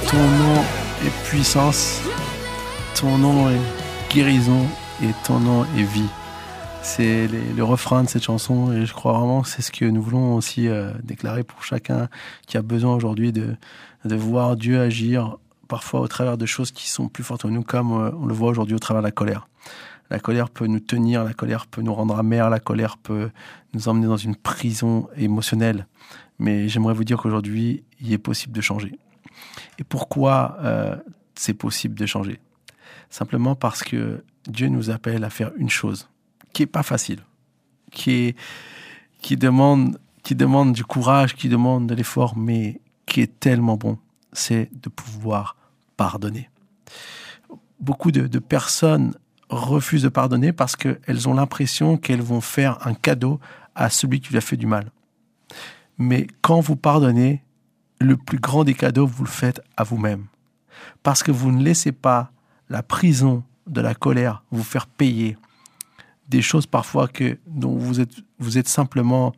Ton nom est puissance, ton nom est guérison et ton nom est vie. C'est le refrain de cette chanson et je crois vraiment que c'est ce que nous voulons aussi déclarer pour chacun qui a besoin aujourd'hui de voir Dieu agir parfois au travers de choses qui sont plus fortes que nous, comme on le voit aujourd'hui au travers de la colère. La colère peut nous tenir, la colère peut nous rendre amers, la colère peut nous emmener dans une prison émotionnelle. Mais j'aimerais vous dire qu'aujourd'hui, il est possible de changer. Et pourquoi c'est possible de changer ? Simplement parce que Dieu nous appelle à faire une chose qui n'est pas facile, qui demande du courage, qui demande de l'effort, mais qui est tellement bon, c'est de pouvoir pardonner. Beaucoup de personnes refusent de pardonner parce qu'elles ont l'impression qu'elles vont faire un cadeau à celui qui lui a fait du mal. Mais quand vous pardonnez, le plus grand des cadeaux, vous le faites à vous-même. Parce que vous ne laissez pas la prison de la colère vous faire payer des choses parfois dont vous êtes simplement...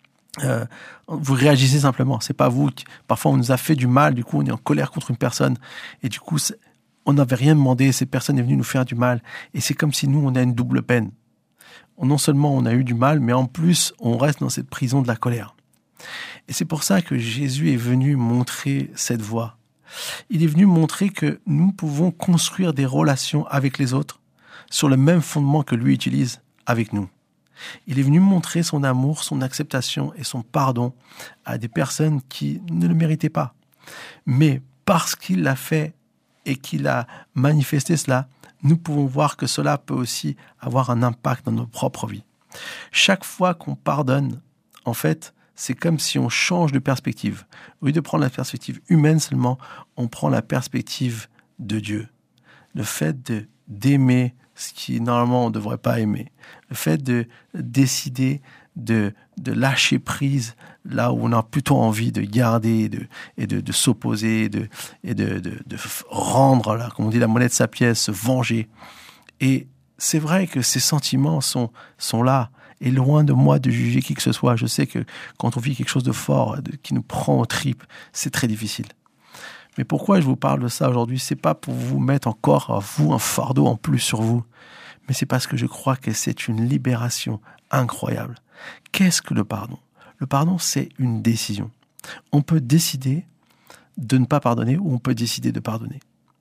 vous réagissez simplement. C'est pas vous. Parfois, on nous a fait du mal. Du coup, on est en colère contre une personne. Et du coup, on n'avait rien demandé. Cette personne est venue nous faire du mal. Et c'est comme si nous, on a une double peine. Non seulement on a eu du mal, mais en plus, on reste dans cette prison de la colère. Et c'est pour ça que Jésus est venu montrer cette voie. Il est venu montrer que nous pouvons construire des relations avec les autres sur le même fondement que lui utilise avec nous. Il est venu montrer son amour, son acceptation et son pardon à des personnes qui ne le méritaient pas. Mais parce qu'il l'a fait et qu'il a manifesté cela, nous pouvons voir que cela peut aussi avoir un impact dans nos propres vies. Chaque fois qu'on pardonne, en fait, c'est comme si on change de perspective. Au lieu de prendre la perspective humaine seulement, on prend la perspective de Dieu. Le fait d'aimer ce qui, normalement, on ne devrait pas aimer. Le fait de décider de lâcher prise là où on a plutôt envie de garder et de s'opposer et de rendre, là, comme on dit, la monnaie de sa pièce, se venger. Et c'est vrai que ces sentiments sont là. Et loin de moi de juger qui que ce soit, je sais que quand on vit quelque chose de fort, qui nous prend aux tripes, c'est très difficile. Mais pourquoi je vous parle de ça aujourd'hui ? C'est pas pour vous mettre encore à vous un fardeau en plus sur vous, mais c'est parce que je crois que c'est une libération incroyable. Qu'est-ce que le pardon ? Le pardon, c'est une décision. On peut décider de ne pas pardonner ou on peut décider de pardonner.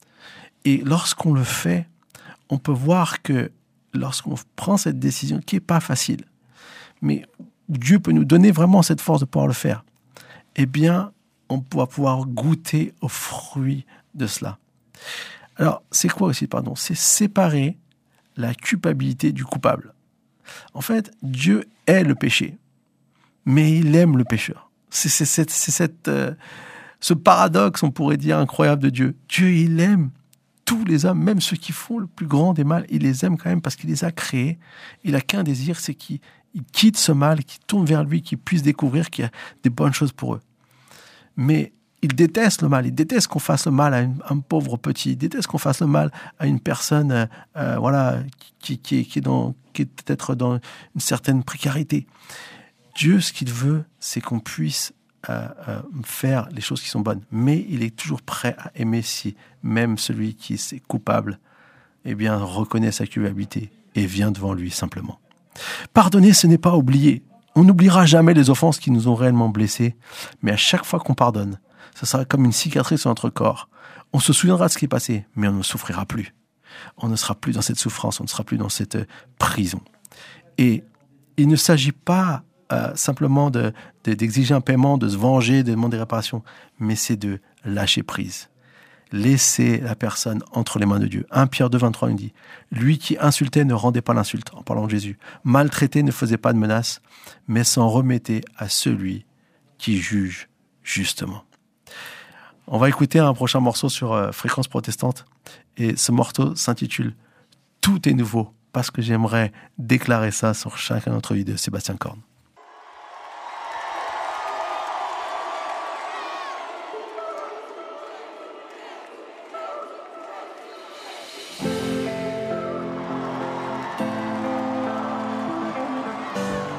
Et lorsqu'on le fait, on peut voir que lorsqu'on prend cette décision, qui n'est pas facile, mais Dieu peut nous donner vraiment cette force de pouvoir le faire, eh bien, on va pouvoir goûter aux fruits de cela. Alors, c'est quoi aussi le pardon ? C'est séparer la culpabilité du coupable. En fait, Dieu est le péché, mais il aime le pécheur. C'est ce paradoxe, on pourrait dire, incroyable de Dieu. Dieu, il aime tous les hommes, même ceux qui font le plus grand des mal, il les aime quand même parce qu'il les a créés. Il n'a qu'un désir, c'est qu'ils quittent ce mal, qu'ils tournent vers lui, qu'ils puissent découvrir qu'il y a des bonnes choses pour eux. Mais il déteste le mal, il déteste qu'on fasse le mal à un pauvre petit, il déteste qu'on fasse le mal à une personne qui est peut-être dans une certaine précarité. Dieu, ce qu'il veut, c'est qu'on puisse faire les choses qui sont bonnes. Mais il est toujours prêt à aimer si même celui qui est coupable, eh bien, reconnaît sa culpabilité et vient devant lui simplement. Pardonner, ce n'est pas oublier. On n'oubliera jamais les offenses qui nous ont réellement blessés, mais à chaque fois qu'on pardonne, ça sera comme une cicatrice sur notre corps. On se souviendra de ce qui est passé, mais on ne souffrira plus. On ne sera plus dans cette souffrance, on ne sera plus dans cette prison. Et il ne s'agit pas simplement d'exiger un paiement, de se venger, de demander réparation, mais c'est de lâcher prise. Laisser la personne entre les mains de Dieu. 1 Pierre 2, 23 nous dit « Lui qui insultait ne rendait pas l'insulte », en parlant de Jésus. « Maltraité ne faisait pas de menace, mais s'en remettait à celui qui juge justement. » On va écouter un prochain morceau sur Fréquence Protestante, et ce morceau s'intitule « Tout est nouveau », parce que j'aimerais déclarer ça sur chacun d'entre vous de Sébastien Korn.